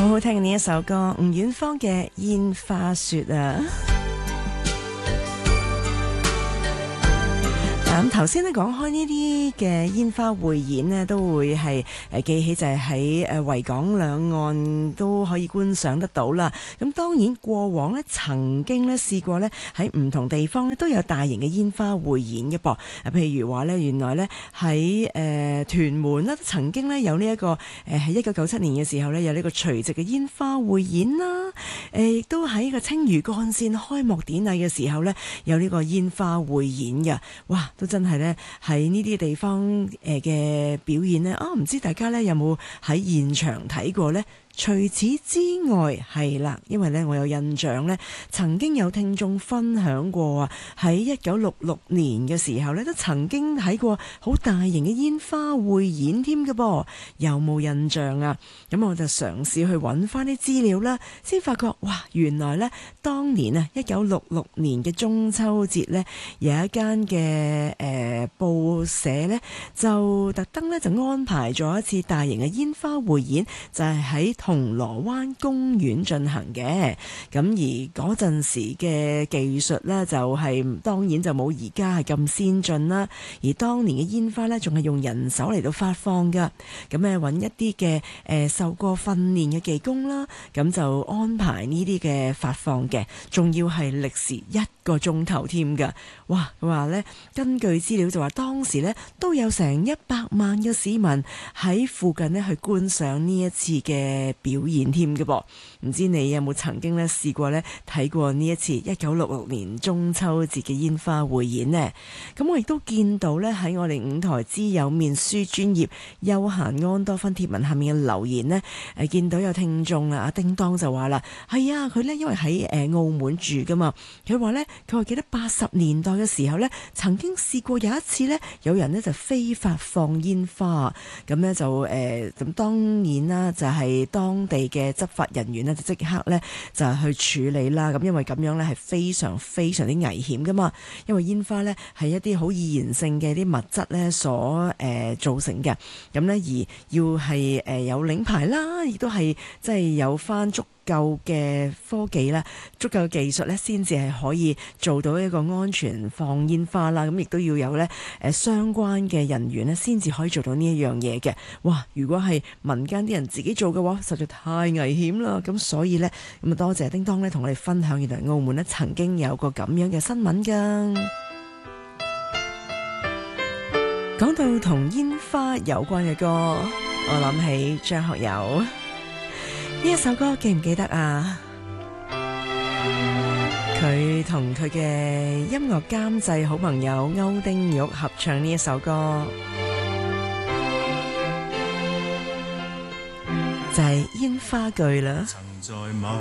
好好聽嘅呢一首歌，吳遠芳嘅《煙花雪》啊。咁頭先咧講開呢啲嘅煙花匯演呢，都會係記起就係喺維港兩岸都可以觀賞得到啦。咁當然過往呢曾經呢試過呢喺唔同地方呢都有大型嘅煙花匯演嘅噃。譬如話呢，原來呢喺屯門呢曾經呢有呢一個喺1997年嘅時候呢有呢個除夕嘅煙花匯演啦。亦都喺個青嶼幹線開幕典禮嘅時候呢有呢個煙花匯演嘅。哇！都真係咧喺呢啲地方嘅表演呢，唔知大家咧有冇喺現場睇過呢？除此之外係啦，因為咧我有印象咧，曾經有聽眾分享過啊，喺1966年嘅時候咧，都曾經睇過好大型嘅煙花匯演添嘅噃，有冇印象啊？咁我就嘗試去揾翻啲資料啦，先發覺哇，原來咧當年啊1966年嘅中秋節咧，有一間嘅報社咧就特登咧就安排咗一次大型嘅煙花匯演，就係喺銅鑼灣公園進行嘅。咁而嗰陣時嘅技術呢，就係當然就冇而家係咁先進啦。而當年嘅煙花呢，仲係用人手嚟到發放噶。咁揾一啲嘅受過訓練嘅技工啦，咁就安排呢啲嘅發放嘅，仲要係歷時1個鐘頭添噶。哇！佢話呢，根據資料就話當時呢都有成100萬嘅市民喺附近呢去觀賞呢一次嘅表演添嘅噃。唔知你有冇曾經呢試過呢睇過呢一次1966年中秋節嘅煙花匯演呢？咁我亦都見到呢喺我哋五台之友面書專頁休閒安多芬貼文下面嘅留言呢，見到有聽眾啊，阿叮當就話啦，係啊，佢呢因為喺澳門住噶嘛，佢話記得80年代嘅時候呢，曾經試過有一次呢，有人呢就非法放煙花，咁呢就咁當然啦，就係當地嘅執法人員呢，就即刻呢就去處理啦。咁因為咁樣呢係非常非常之危險噶嘛，因為煙花呢係一啲好易燃性嘅啲物質呢所造成嘅，咁呢而要係有領牌啦，亦都係即係有翻足夠嘅科技啦，足夠嘅技術咧，先至係可以做到一個安全放煙花啦。咁亦都要有咧相關嘅人員咧，先至可以做到呢一樣嘢嘅。哇！如果係民間啲人自己做嘅話，實在太危險啦。咁所以呢，咁啊多謝叮當咧，同我哋分享原來澳門咧曾經有個咁樣嘅新聞㗎。講到同煙花有關嘅歌，我諗起張學友。呢一首歌記唔記得啊？佢同佢嘅音樂監製好朋友歐丁玉合唱呢一首歌，就係煙花句啦。